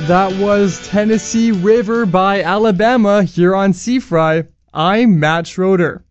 That was Tennessee River by Alabama here on Seafry. I'm Matt Schroeder.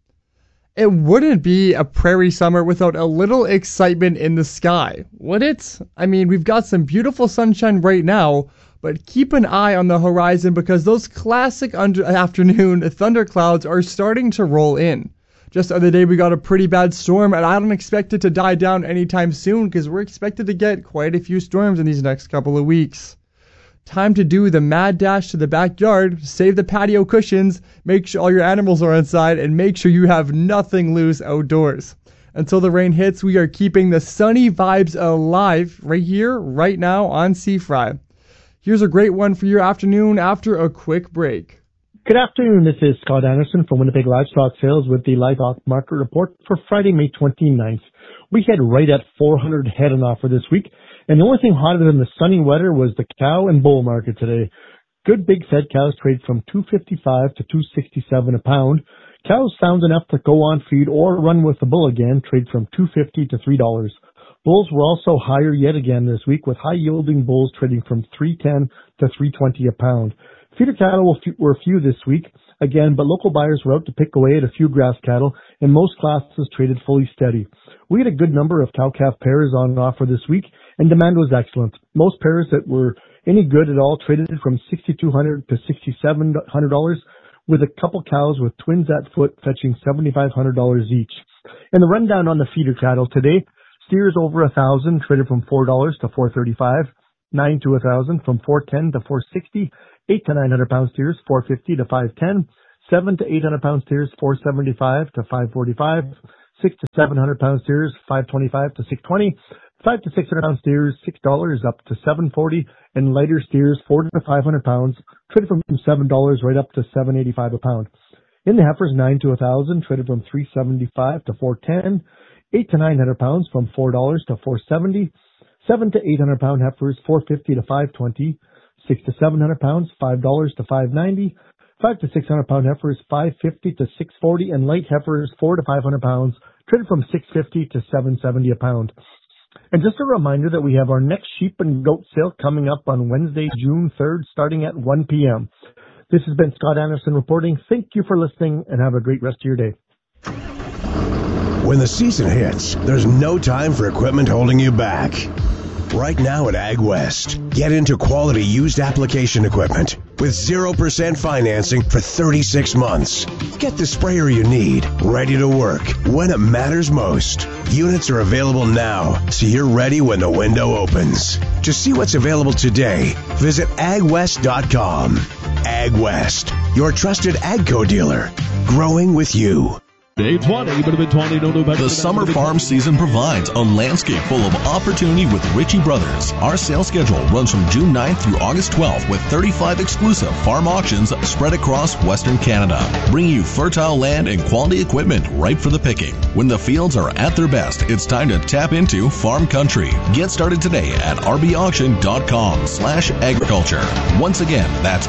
It wouldn't be a prairie summer without a little excitement in the sky, would it? I mean, we've got some beautiful sunshine right now, but keep an eye on the horizon because those classic afternoon thunderclouds are starting to roll in. Just the other day we got a pretty bad storm, and I don't expect it to die down anytime soon because we're expected to get quite a few storms in these next couple of weeks. Time to do the mad dash to the backyard, save the patio cushions, make sure all your animals are inside, and make sure you have nothing loose outdoors. Until the rain hits, we are keeping the sunny vibes alive right here, right now on Seafry. Here's a great one for your afternoon after a quick break. Good afternoon, this is Scott Anderson from Winnipeg Livestock Sales with the Livestock Market Report for Friday, May 29th. We had right at 400 head on offer this week. And the only thing hotter than the sunny weather was the cow and bull market today. Good big fed cows trade from $2.55 to $2.67 a pound. Cows sound enough to go on feed or run with the bull again trade from $2.50 to $3. Bulls were also higher yet again this week with high yielding bulls trading from $3.10 to $3.20 a pound. Feeder cattle were few this week again, but local buyers were out to pick away at a few grass cattle and most classes traded fully steady. We had a good number of cow-calf pairs on offer this week, and demand was excellent. Most pairs that were any good at all traded from $6,200 to $6,700, with a couple cows with twins at foot fetching $7,500 each. And the rundown on the feeder cattle today, steers over 1,000 traded from $4 to $4.35, 9 to 1,000 from $4.10 to $4.60, 8 to 900 pound steers $4.50 to $5.10, 7 to 800 pound steers $4.75 to $5.45. 6 to 700 pound steers, $5.25 to $6.20. 5 to 600 pound steers, $6 up to $7.40. And lighter steers, 400 to 500 pounds, traded from $7 right up to $7.85 a pound. In the heifers, 9 to 1,000, traded from $3.75 to $4.10. 8 to 900 pounds from $4 to $4.70. 7 to 800 pound heifers, $4.50 to $5.20. 6 to 700 pounds, $5 to $5.90. 5 to 600 pound heifers, $5.50 to $6.40, and light heifers, 4 to 500 pounds, traded from $6.50 to $7.70 a pound. And just a reminder that we have our next sheep and goat sale coming up on Wednesday, June 3rd, starting at 1 p.m. This has been Scott Anderson reporting. Thank you for listening, and have a great rest of your day. When the season hits, there's no time for equipment holding you back. Right now at Ag West, get into quality used application equipment with 0% financing for 36 months. Get the sprayer you need, ready to work when it matters most. Units are available now, so you're ready when the window opens. To see what's available today, visit agwest.com. Ag West, your trusted AGCO dealer, growing with you. Day 20, but a bit 20, no better. The summer farm season provides a landscape full of opportunity with Ritchie Brothers. Our sales schedule runs from June 9th through August 12th with 35 exclusive farm auctions spread across Western Canada, bringing you fertile land and quality equipment ripe for the picking. When the fields are at their best, it's time to tap into farm country. Get started today at rbauction.com/agriculture. Once again, that's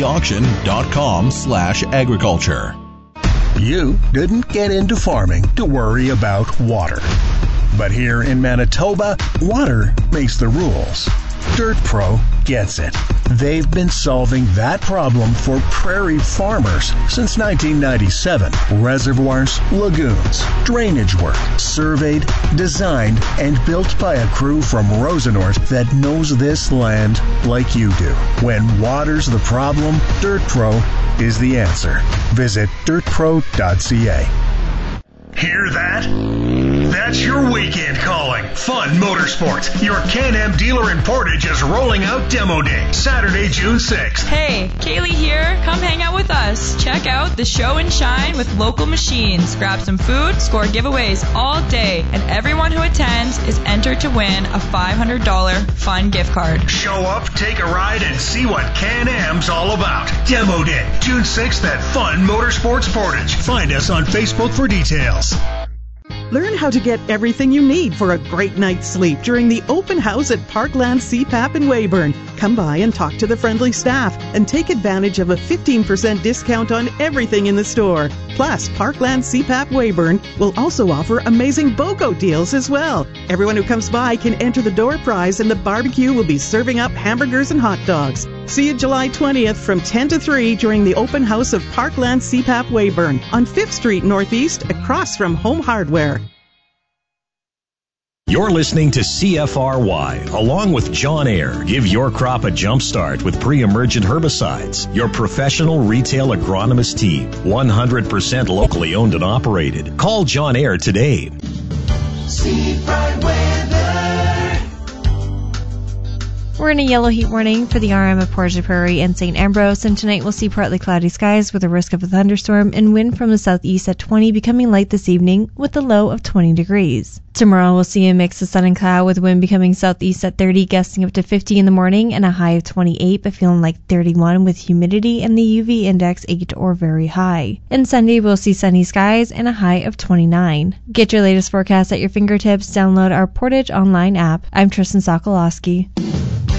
rbauction.com/agriculture. You didn't get into farming to worry about water. But here in Manitoba, water makes the rules. Dirt Pro gets it. They've been solving that problem for prairie farmers since 1997. Reservoirs, lagoons, drainage work, surveyed, designed, and built by a crew from Rosenort that knows this land like you do. When water's the problem, Dirt Pro is the answer. Visit dirtpro.ca. Hear that? That's your weekend calling. Fun Motorsports, your Can-Am dealer in Portage, is rolling out Demo Day, Saturday, June 6th. Hey, Kaylee here. Come hang out with us. Check out the show and shine with local machines. Grab some food, score giveaways all day, and everyone who attends is entered to win a $500 fun gift card. Show up, take a ride, and see what Can-Am's all about. Demo Day, June 6th at Fun Motorsports Portage. Find us on Facebook for details. Learn how to get everything you need for a great night's sleep during the open house at Parkland CPAP in Weyburn. Come by and talk to the friendly staff and take advantage of a 15% discount on everything in the store. Plus, Parkland CPAP Weyburn will also offer amazing BOGO deals as well. Everyone who comes by can enter the door prize and the barbecue will be serving up hamburgers and hot dogs. See you July 20th from 10 to 3 during the open house of Parkland CPAP Weyburn on 5th Street Northeast across from Home Hardware. You're listening to CFRY, along with John Eyre. Give your crop a jump start with pre-emergent herbicides. Your professional retail agronomist team, 100% locally owned and operated. Call John Eyre today. Seafried weather. We're in a yellow heat warning for the RM of Portage Prairie and St. Ambrose, and tonight we'll see partly cloudy skies with a risk of a thunderstorm and wind from the southeast at 20, becoming light this evening with a low of 20 degrees. Tomorrow we'll see a mix of sun and cloud with wind becoming southeast at 30, gusting up to 50 in the morning and a high of 28, but feeling like 31 with humidity and the UV index 8 or very high. And Sunday we'll see sunny skies and a high of 29. Get your latest forecast at your fingertips. Download our Portage online app. I'm Tristan Sokolowski.